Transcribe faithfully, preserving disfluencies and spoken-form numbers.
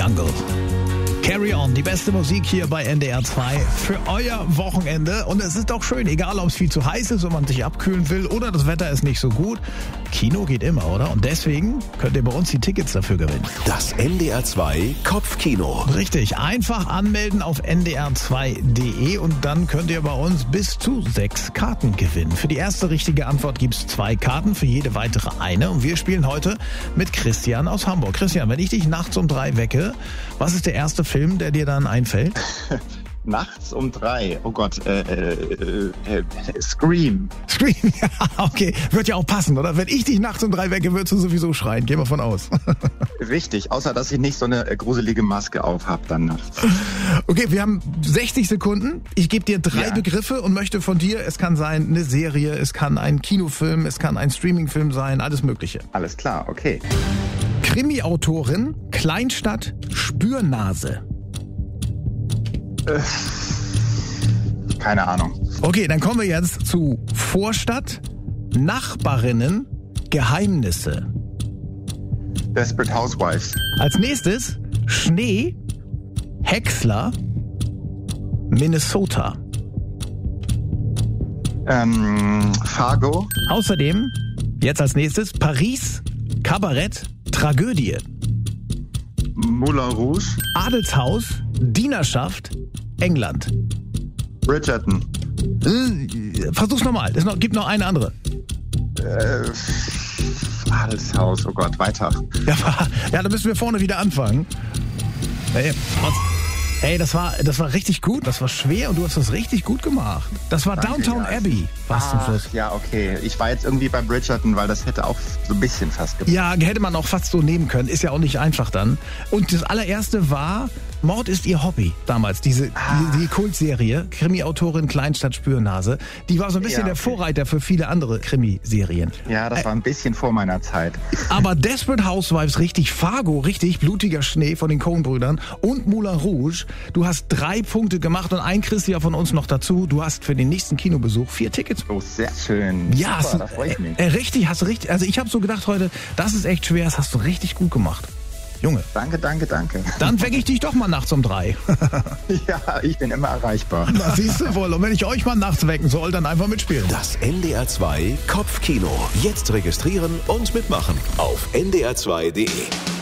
Jungle. Carry on, die beste Musik hier bei N D R zwei für euer Wochenende. Und es ist doch schön, egal ob es viel zu heiß ist und man sich abkühlen will oder das Wetter ist nicht so gut. Kino geht immer, oder? Und deswegen könnt ihr bei uns die Tickets dafür gewinnen. Das N D R zwei Kopfkino. Richtig, einfach anmelden auf n d r zwei punkt d e und dann könnt ihr bei uns bis zu sechs Karten gewinnen. Für die erste richtige Antwort gibt es zwei Karten, für jede weitere eine. Und wir spielen heute mit Christian aus Hamburg. Christian, wenn ich dich nachts um drei wecke, was ist der erste Film, der dir dann einfällt? Nachts um drei. Oh Gott, äh, äh, äh, Scream. Scream, ja, okay. Wird ja auch passen, oder? Wenn ich dich nachts um drei wecke, würdest du sowieso schreien. Gehen wir von aus. Richtig, außer dass ich nicht so eine gruselige Maske auf habe dann nachts. Okay, wir haben sechzig Sekunden. Ich gebe dir drei Ja. Begriffe und möchte von dir, es kann sein eine Serie, es kann ein Kinofilm, es kann ein Streamingfilm sein, alles Mögliche. Alles klar, okay. Krimi-Autorin, Kleinstadt, Spürnase. Äh, keine Ahnung. Okay, dann kommen wir jetzt zu Vorstadt, Nachbarinnen, Geheimnisse. Desperate Housewives. Als nächstes Schnee, Häcksler, Minnesota. Ähm, Fargo. Außerdem, jetzt als nächstes Paris, Kabarett, Tragödie. Moulin Rouge. Adelshaus, Dienerschaft, England. Bridgerton. Äh, Versuch's nochmal, es noch, gibt noch eine andere. Äh, Adelshaus, oh Gott, weiter. Ja, ja, da müssen wir vorne wieder anfangen. Hey, Ey, das war, das war richtig gut, das war schwer und du hast das richtig gut gemacht. Das war Danke, Downton ja. Abbey, was zum Ach, Schluss. ja, okay. Ich war jetzt irgendwie bei Bridgerton, weil das hätte auch so ein bisschen fast gepasst. Ja, hätte man auch fast so nehmen können, ist ja auch nicht einfach dann. Und das allererste war, Mord ist ihr Hobby damals, diese Ah. die, die Kultserie, Krimi-Autorin Kleinstadt Spürnase. Die war so ein bisschen Ja, der okay. Vorreiter für viele andere Krimiserien. Ja, das war ein bisschen vor meiner Zeit. Aber Desperate Housewives richtig, Fargo richtig, Blutiger Schnee von den Coen-Brüdern und Moulin Rouge. Du hast drei Punkte gemacht und ein Christian von uns noch dazu. Du hast für den nächsten Kinobesuch vier Tickets. Oh, sehr schön. Ja, Super, hast, da freue ich mich. äh, richtig, hast du richtig. Also ich habe so gedacht heute, das ist echt schwer, das hast du richtig gut gemacht. Junge, Danke, danke, danke. dann wecke ich dich doch mal nachts um drei. Ja, ich bin immer erreichbar. Das siehst du wohl. Und wenn ich euch mal nachts wecken soll, dann einfach mitspielen. Das N D R zwei Kopfkino. Jetzt registrieren und mitmachen auf n d r zwei punkt d e.